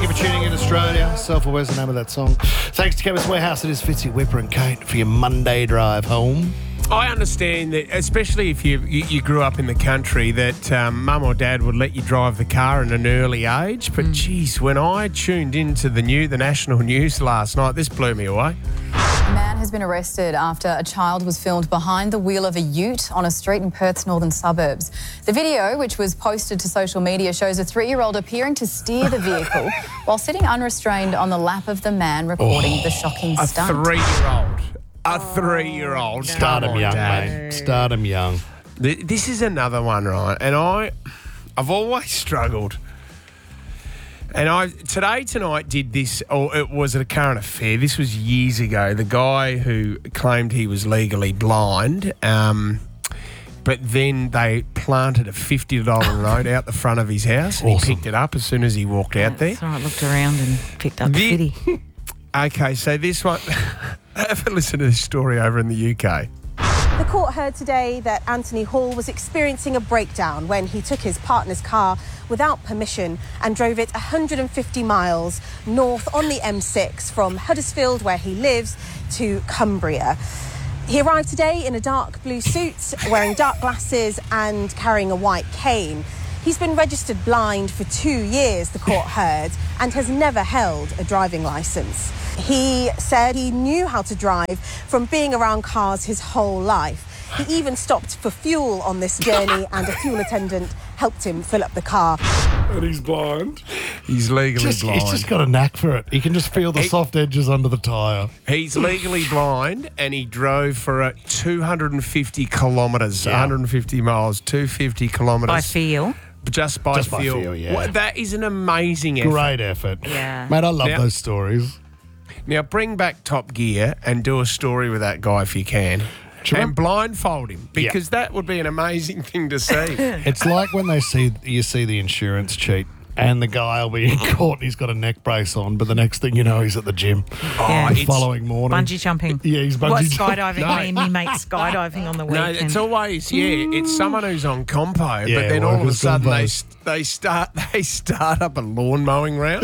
Thank you for tuning in, Australia. Self-Aware's the name of that song. Thanks to Chemist Warehouse. It is Fitzy, Whipper and Kate for your Monday drive home. I understand that, especially if you grew up in the country, that mum or dad would let you drive the car at an early age. But geez, when I tuned into the national news last night, this blew me away. A man has been arrested after a child was filmed behind the wheel of a ute on a street in Perth's northern suburbs. The video, which was posted to social media, shows a 3-year-old appearing to steer the vehicle while sitting unrestrained on the lap of the man recording the shocking stunt. A 3-year-old. Start him young, mate. Start him young. This is another one, right? And I've always struggled. And tonight did this, or it was a current affair. This was years ago. The guy who claimed he was legally blind, but then they planted a $50 note out the front of his house, and he picked it up as soon as he walked out there. So I looked around and picked up the $50. Okay, so this one, have a listen to this story over in the UK. The court heard today that Anthony Hall was experiencing a breakdown when he took his partner's car without permission and drove it 150 miles north on the M6 from Huddersfield, where he lives, to Cumbria. He arrived today in a dark blue suit, wearing dark glasses and carrying a white cane. He's been registered blind for 2 years, the court heard, and has never held a driving licence. He said he knew how to drive from being around cars his whole life. He even stopped for fuel on this journey, and a fuel attendant helped him fill up the car. And he's blind. He's legally blind. He's just got a knack for it. He can just feel the soft edges under the tyre. He's legally blind, and he drove for 250 kilometres, 150 miles, 250 kilometres. By feel. Just by feel, yeah. Well, that is an amazing effort. Great effort. Yeah. Mate, I love those stories. Now, bring back Top Gear and do a story with that guy if you can. And blindfold him, because that would be an amazing thing to see. It's like when you see the insurance cheat, and the guy will be in court and he's got a neck brace on, but the next thing you know, he's at the gym the following morning. Bungee jumping. Yeah, he's bungee jumping. Skydiving. Me and me mate skydiving on the weekend. No, it's always, it's someone who's on compo, but then all of a sudden they start up a lawn mowing round.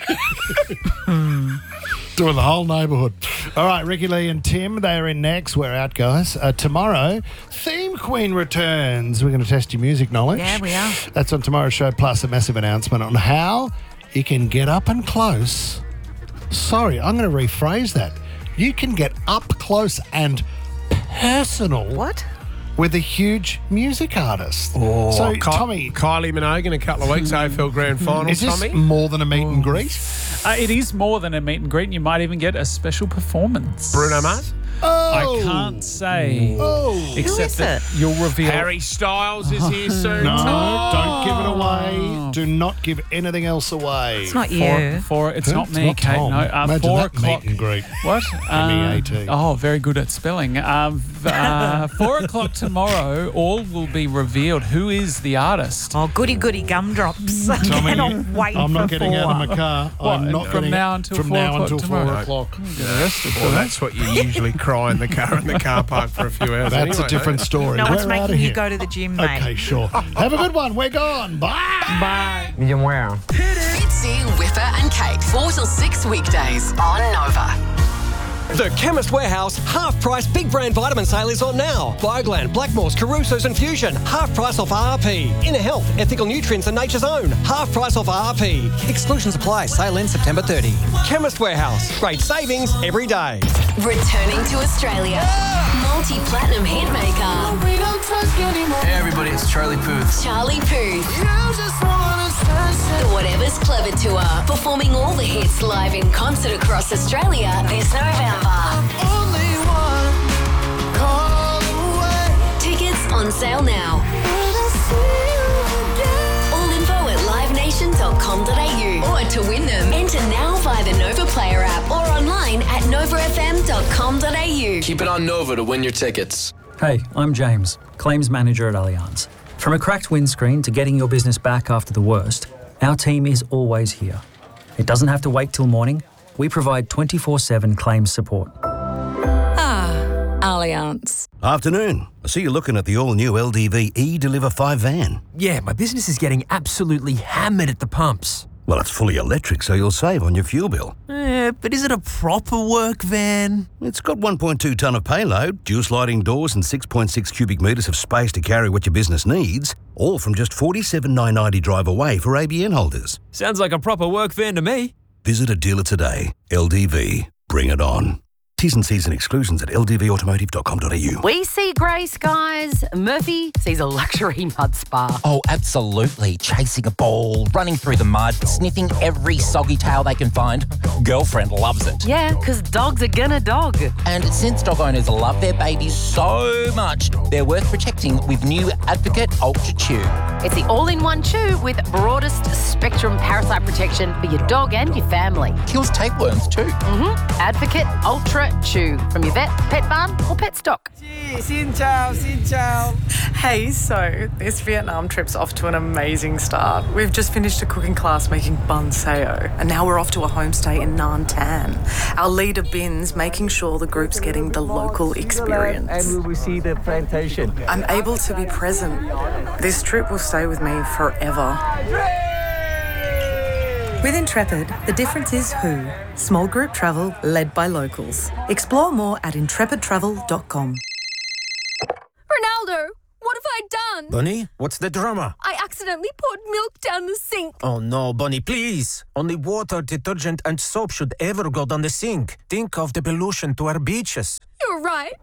Doing the whole neighbourhood. All right, Ricky Lee and Tim, they are in next. We're out, guys. Tomorrow, Theme Queen returns. We're going to test your music knowledge. Yeah, we are. That's on tomorrow's show, plus a massive announcement on how you can get up and close. Sorry, I'm going to rephrase that. You can get up close and personal. What? With a huge music artist. Oh, so, Tommy. Kylie Minogue in a couple of weeks, AFL Grand Final, is this Tommy? more than a meet and greet? It is more than a meet and greet, and you might even get a special performance. Bruno Mars? I can't say. Except that you'll reveal. Harry Styles is here soon. No, don't give it away. Do not give anything else away. It's not you. It's not me, not Kate. Tom. No, Imagine 4 that o'clock. meet and greet. What? M-E-A-T. Oh, very good at spelling. 4 o'clock tomorrow, all will be revealed. Who is the artist? Oh, goody gumdrops. I Tommy, cannot wait I'm not for getting 4. out of my car. I'm not from getting now until from 4 now o'clock until tomorrow. 4 o'clock. Well, that's what you usually cry in the car park for a few hours. That's anyway, a different story. No one's We're out of making you here. go to the gym, mate. Okay, sure. Have a good one. We're gone. Bye. Bye. Medium well. Fitzy, Whipper and Kate, 4 till 6 weekdays on Nova. The Chemist Warehouse half-price big brand vitamin sale is on now. Bioglan, Blackmores, Caruso's and Fusion, half price off RRP. Inner Health, Ethical Nutrients and Nature's Own, half price off RRP. Exclusions apply. Sale ends September 30. Chemist Warehouse, great savings every day. Returning to Australia, multi-platinum hit maker. Hey everybody, it's Charlie Puth. Charlie Puth. The Whatever's Clever Tour, performing all the hits live in concert across Australia this November. Tickets on sale now. All info at livenation.com.au, or to win them, enter now via the Nova Player app or online at novafm.com.au. Keep it on Nova to win your tickets. Hey, I'm James, Claims Manager at Allianz. From a cracked windscreen to getting your business back after the worst, our team is always here. It doesn't have to wait till morning. We provide 24/7 claims support. Allianz. Afternoon. I see you're looking at the all-new LDV E-Deliver 5 van. Yeah, my business is getting absolutely hammered at the pumps. Well, it's fully electric, so you'll save on your fuel bill. But is it a proper work van? It's got 1.2 tonne of payload, dual sliding doors and 6.6 cubic metres of space to carry what your business needs, all from just $47,990 drive away for ABN holders. Sounds like a proper work van to me. Visit a dealer today. LDV. Bring it on. T's and C's and exclusions at ldvautomotive.com.au. We see grey skies. Murphy sees a luxury mud spa. Oh, absolutely. Chasing a ball, running through the mud, sniffing every soggy tail they can find. Girlfriend loves it. Yeah, because dogs are gonna dog. And since dog owners love their babies so much, they're worth protecting with new Advocate Ultra Chew. It's the all-in-one chew with broadest spectrum parasite protection for your dog and your family. Kills tapeworms too. Advocate Ultra Chew from your vet, pet barn or pet stock. Xin chào, xin chào. Hey, so this Vietnam trip's off to an amazing start. We've just finished a cooking class making bun sao, and now we're off to a homestay in Nam Tan. Our leader Bin's making sure the group's getting the local experience. And we will see the plantation. I'm able to be present. This trip will stay with me forever. With Intrepid, the difference is who. Small group travel led by locals. Explore more at intrepidtravel.com. Ronaldo, what have I done? Bunny, what's the drama? I accidentally poured milk down the sink. Oh no, Bunny, please. Only water, detergent and soap should ever go down the sink. Think of the pollution to our beaches. You're right.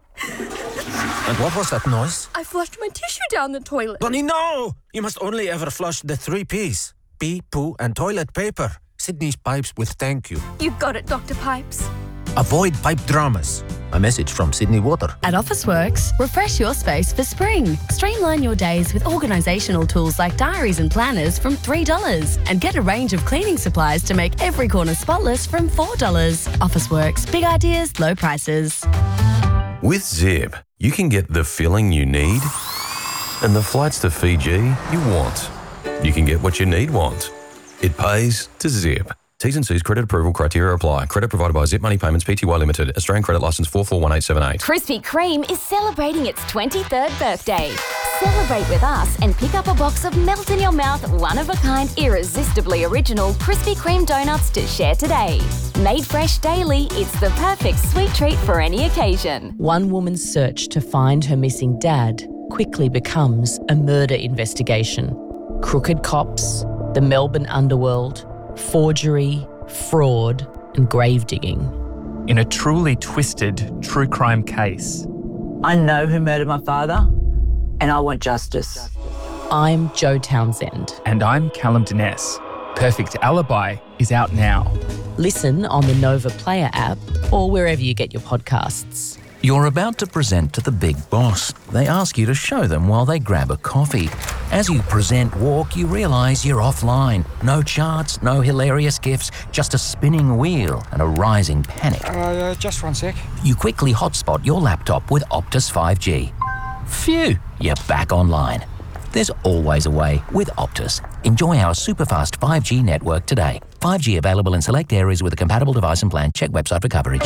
And what was that noise? I flushed my tissue down the toilet. Bunny, no! You must only ever flush the 3 Ps. Pee, poo and toilet paper. Sydney's Pipes with thank you. You got it, Dr. Pipes. Avoid pipe dramas. A message from Sydney Water. At Officeworks, refresh your space for spring. Streamline your days with organisational tools like diaries and planners from $3. And get a range of cleaning supplies to make every corner spotless from $4. Officeworks, big ideas, low prices. With Zip, you can get the filling you need and the flights to Fiji you want. You can get what you need want. It pays to Zip. T's and C's credit approval criteria apply. Credit provided by Zip Money Payments Pty Limited. Australian credit licence 441878. Krispy Kreme is celebrating its 23rd birthday. Celebrate with us and pick up a box of melt-in-your-mouth, one-of-a-kind, irresistibly original Krispy Kreme donuts to share today. Made fresh daily, it's the perfect sweet treat for any occasion. One woman's search to find her missing dad quickly becomes a murder investigation. Crooked cops, the Melbourne underworld, forgery, fraud, and grave digging. In a truly twisted true crime case. I know who murdered my father, and I want justice. I'm Joe Townsend. And I'm Callum Dines. Perfect Alibi is out now. Listen on the Nova Player app or wherever you get your podcasts. You're about to present to the big boss. They ask you to show them while they grab a coffee. As you present walk, you realise you're offline. No charts, no hilarious gifs, just a spinning wheel and a rising panic. Just 1 sec. You quickly hotspot your laptop with Optus 5G. Phew, you're back online. There's always a way with Optus. Enjoy our superfast 5G network today. 5G available in select areas with a compatible device and plan. Check website for coverage.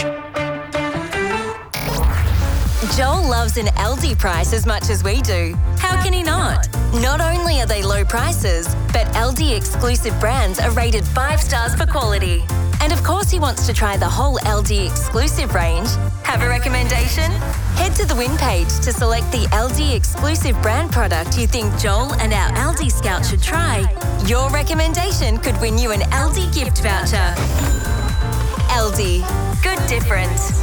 Joel loves an Aldi price as much as we do. How can he not? Not only are they low prices, but Aldi exclusive brands are rated 5 stars for quality. And of course he wants to try the whole Aldi exclusive range. Have a recommendation? Head to the win page to select the Aldi exclusive brand product you think Joel and our Aldi Scout should try. Your recommendation could win you an Aldi gift voucher. Aldi. Good difference.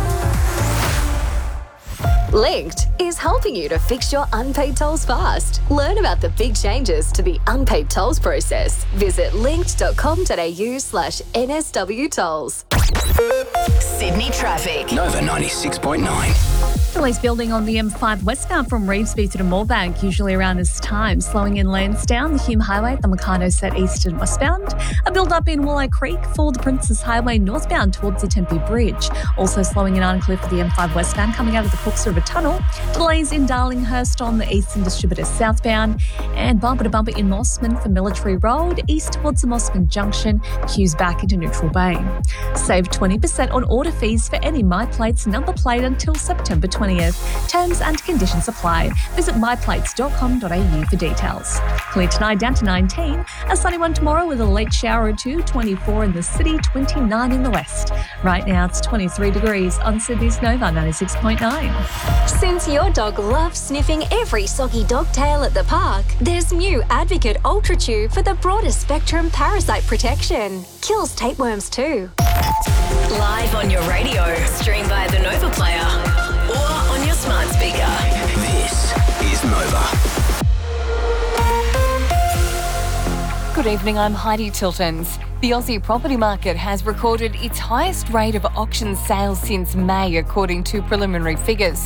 Linked is helping you to fix your unpaid tolls fast. Learn about the big changes to the unpaid tolls process. Visit linked.com.au/NSW tolls. Sydney traffic. Nova 96.9. Delays building on the M5 westbound from Revesby to Moorebank, usually around this time. Slowing in Lansdowne, the Hume Highway at the Meccano set east and westbound. A build-up in Walleye Creek for the Princes Highway northbound towards the Tempe Bridge. Also slowing in Arncliffe for the M5 westbound coming out of the Cooks River Tunnel. Delays in Darlinghurst on the Eastern Distributor southbound. And bumper to bumper in Mossman for Military Road, east towards the Mossman Junction. Queues back into Neutral Bay. Save 20% on order fees for any My Plates number plate until September 20. 20th. Terms and conditions apply. Visit myplates.com.au for details. Clear tonight down to 19. A sunny one tomorrow with a late shower or two. 24 in the city, 29 in the west. Right now it's 23 degrees on Sydney's Nova 96.9. Since your dog loves sniffing every soggy dog tail at the park, there's new Advocate Ultra Chew for the broadest spectrum parasite protection. Kills tapeworms too. Live on your radio, stream via the Nova Player, or on your smart speaker. This is Nova. Good evening, I'm Heidi Tiltons. The Aussie property market has recorded its highest rate of auction sales since May, according to preliminary figures.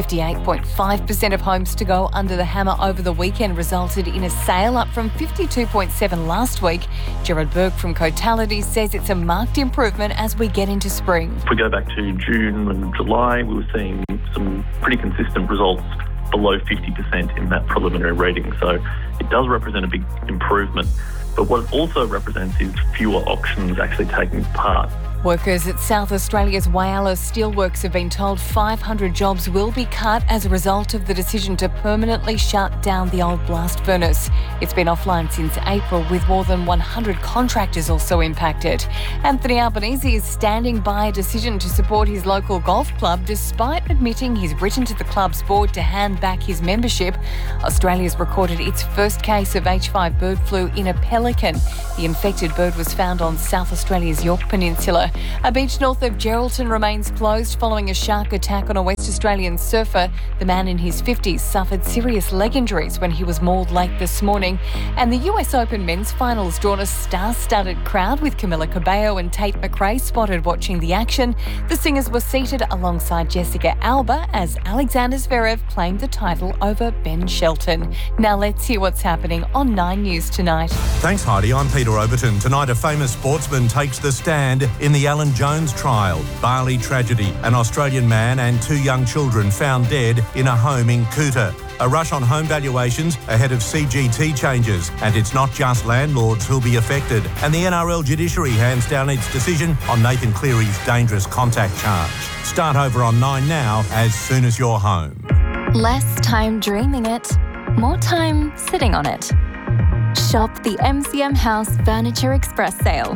58.5% of homes to go under the hammer over the weekend resulted in a sale, up from 52.7% last week. Gerard Berg from Cotality says it's a marked improvement as we get into spring. If we go back to June and July, we were seeing some pretty consistent results below 50% in that preliminary reading. So it does represent a big improvement. But what it also represents is fewer auctions actually taking part. Workers at South Australia's Whyalla Steelworks have been told 500 jobs will be cut as a result of the decision to permanently shut down the old blast furnace. It's been offline since April, with more than 100 contractors also impacted. Anthony Albanese is standing by a decision to support his local golf club, despite admitting he's written to the club's board to hand back his membership. Australia's recorded its first case of H5 bird flu in a pelican. The infected bird was found on South Australia's York Peninsula. A beach north of Geraldton remains closed following a shark attack on a West Australian surfer. The man in his 50s suffered serious leg injuries when he was mauled late this morning. And the US Open men's finals drawn a star-studded crowd, with Camila Cabello and Tate McRae spotted watching the action. The singers were seated alongside Jessica Alba as Alexander Zverev claimed the title over Ben Shelton. Now let's hear what's happening on 9 News tonight. Thanks, Heidi. I'm Peter Overton. Tonight, a famous sportsman takes the stand in the Alan Jones trial. Bali tragedy. An Australian man and 2 young children found dead in a home in Kuta. A rush on home valuations ahead of CGT changes. And it's not just landlords who'll be affected. And the NRL judiciary hands down its decision on Nathan Cleary's dangerous contact charge. Start over on 9 now, as soon as you're home. Less time dreaming it, more time sitting on it. Shop the MCM House Furniture Express sale.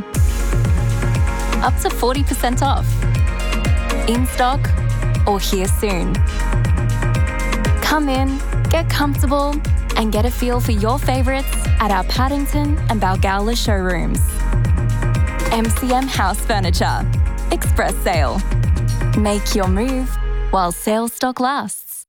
Up to 40% off. In stock or here soon. Come in, get comfortable, and get a feel for your favourites at our Paddington and Balgowlah showrooms. MCM House Furniture Express sale. Make your move while sale stock lasts.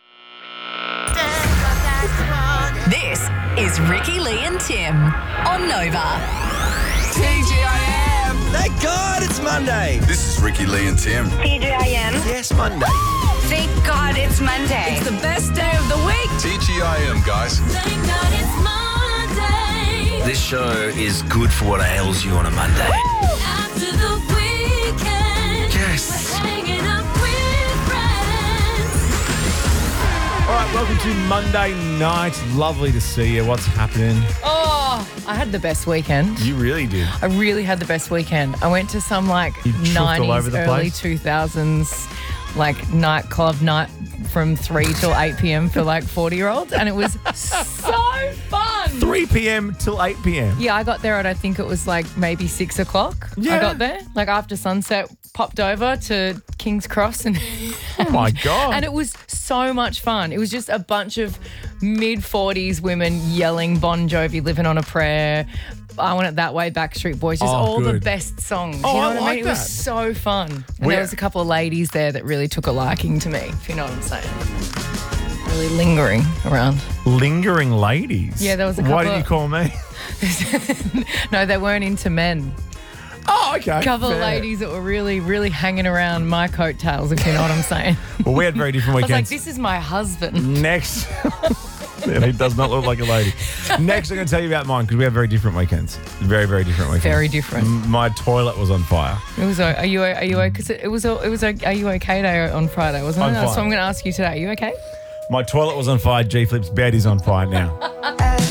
This is Ricky, Lee and Tim on Nova. TGIM! Thank God it's Monday. This is Ricky, Lee and Tim. TGIM. Yes, Monday. Thank God it's Monday. It's the best day of the week. TGIM, guys. Thank God it's Monday. This show is good for what ails you on a Monday. After the weekend. Yes. We're hanging up with friends. All right, welcome to Monday night. Lovely to see you. What's happening? Oh, I had the best weekend. You really did. I really had the best weekend. I went to some like You trucked all over 90s, the early place? 2000s like nightclub night from 3 till 8 p.m. for like 40-year-olds, and it was so fun. 3 p.m. till 8 p.m. Yeah, I got there at I think it was like maybe 6 o'clock. Yeah. I got there like after sunset, popped over to King's Cross and Oh my God. and it was so much fun. It was just a bunch of mid-40s women yelling Bon Jovi, Living on a Prayer, I Want It That Way, Backstreet Boys, just all the good. best songs. Oh, you know I what I like mean? It was that. so fun. And Where- there was a couple of ladies there that really took a liking to me, if you know what I'm saying. Really lingering around. Lingering ladies? Yeah, there was a couple Why did you of- call me? No, they weren't into men. Oh, okay. A couple of fair. ladies that were really, really hanging around my coattails, if you know what I'm saying. Well, we had very different I was like, weekends. this is my husband. Next. And he does not look like a lady. Next, I'm going to tell you about mine because we have very different weekends. Very, very different weekends. Very different. My toilet was on fire. It was. Are you? Because it was. Are you okay day on Friday? Wasn't I'm it? So fine. I'm going to ask you today. Are you okay? My toilet was on fire. G-Flip's bed is on fire now.